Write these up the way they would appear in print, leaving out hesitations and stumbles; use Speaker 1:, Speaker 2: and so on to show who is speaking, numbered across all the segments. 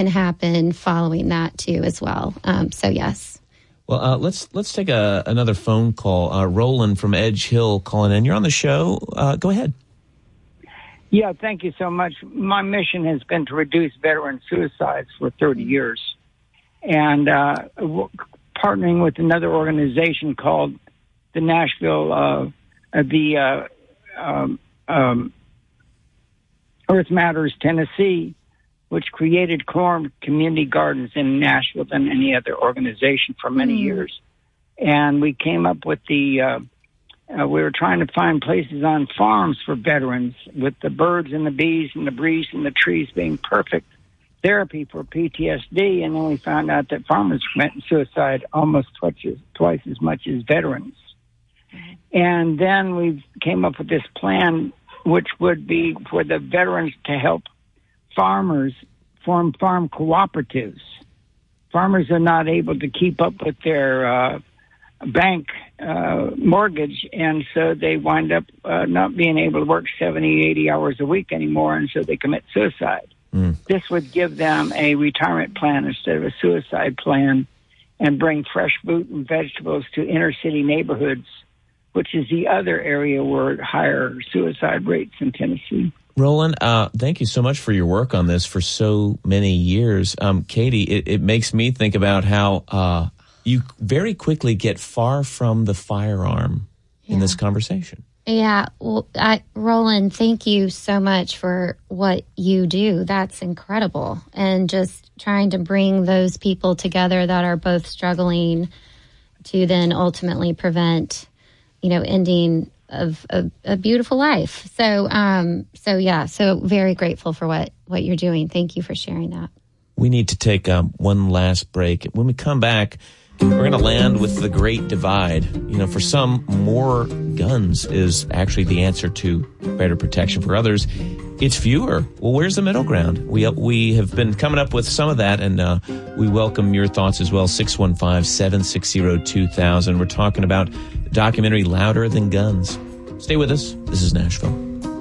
Speaker 1: can happen following that too as well. So yes.
Speaker 2: Well, let's take another phone call. Roland from Edge Hill calling in. You're on the show. Go ahead.
Speaker 3: Yeah, thank you so much. My mission has been to reduce veteran suicides for 30 years. And partnering with another organization called the Nashville, Earth Matters Tennessee, which created Quorum Community Gardens in Nashville than any other organization for many years. And we came up with we were trying to find places on farms for veterans, with the birds and the bees and the breeze and the trees being perfect therapy for PTSD. And then we found out that farmers commit suicide almost twice as much as veterans. And then we came up with this plan, which would be for the veterans to help farmers form farm cooperatives. Farmers are not able to keep up with their bank mortgage, and so they wind up not being able to work 70, 80 hours a week anymore, and so they commit suicide. This would give them a retirement plan instead of a suicide plan, and bring fresh fruit and vegetables to inner city neighborhoods, which is the other area where higher suicide rates in Tennessee.
Speaker 2: Roland, thank you so much for your work on this for so many years. Katie, it makes me think about how you very quickly get far from the firearm in this conversation.
Speaker 1: Yeah. Well, Roland, thank you so much for what you do. That's incredible. And just trying to bring those people together that are both struggling to then ultimately prevent, ending of a beautiful life. So very grateful for what you're doing. Thank you for sharing that.
Speaker 2: We need to take one last break. When we come back, we're going to land with the Great Divide. For some, more guns is actually the answer to better protection. For others, it's fewer. Well, where's the middle ground? We have been coming up with some of that, and we welcome your thoughts as well. 615-760-2000. We're talking about the documentary Louder Than Guns. Stay with us. This is Nashville.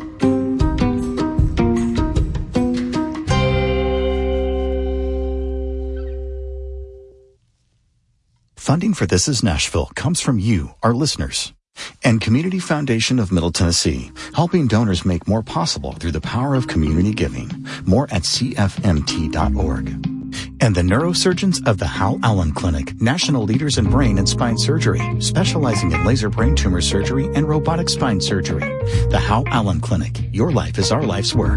Speaker 4: Funding for This is Nashville comes from you, our listeners, and Community Foundation of Middle Tennessee, helping donors make more possible through the power of community giving. More at cfmt.org. And the neurosurgeons of the Hal Allen Clinic, national leaders in brain and spine surgery, specializing in laser brain tumor surgery and robotic spine surgery. The Hal Allen Clinic, your life is our life's work.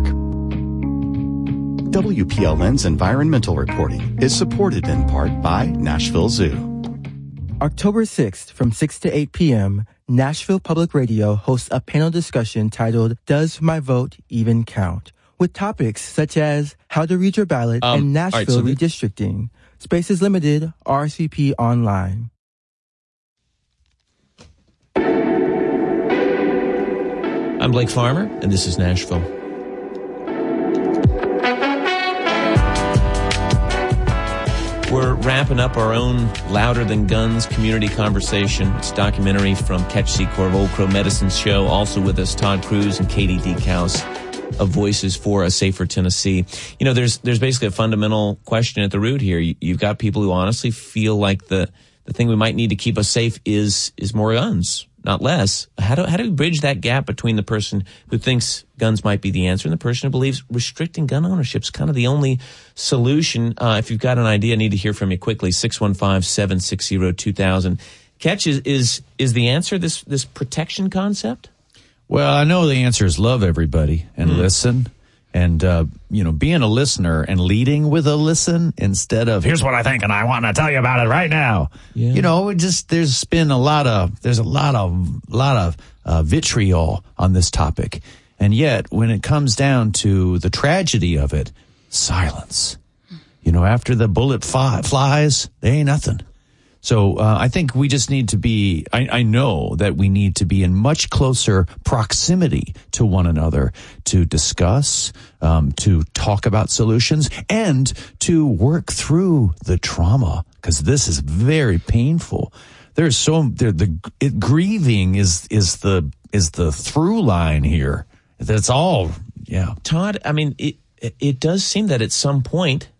Speaker 4: WPLN's environmental reporting is supported in part by Nashville Zoo.
Speaker 5: October 6th from 6 to 8 p.m., Nashville Public Radio hosts a panel discussion titled, Does My Vote Even Count? With topics such as how to read your ballot and Nashville redistricting. Space is limited, RSVP online.
Speaker 2: I'm Blake Farmer, and this is Nashville. We're wrapping up our own Louder Than Guns community conversation. It's a documentary from Catch Secor of Old Crow Medicine's show. Also with us, Todd Cruz and Katie Dekaus of Voices for a Safer Tennessee. There's basically a fundamental question at the root here. You've got people who honestly feel like the thing we might need to keep us safe is more guns, not less. How do we bridge that gap between the person who thinks guns might be the answer and the person who believes restricting gun ownership is kind of the only solution? If you've got an idea, I need to hear from you quickly. 615-760-2000. Catch, is the answer this protection concept?
Speaker 6: Well, I know the answer is love everybody and listen. And, being a listener and leading with a listen instead of, here's what I think and I want to tell you about it right now. Yeah. There's been a lot of vitriol on this topic. And yet, when it comes down to the tragedy of it, silence. After the bullet flies, there ain't nothing. So I think we just need to be, I know that we need to be in much closer proximity to one another to discuss, to talk about solutions, and to work through the trauma, because this is very painful. Grieving is the through line here. That's all, yeah.
Speaker 2: Todd, I mean, it does seem that at some point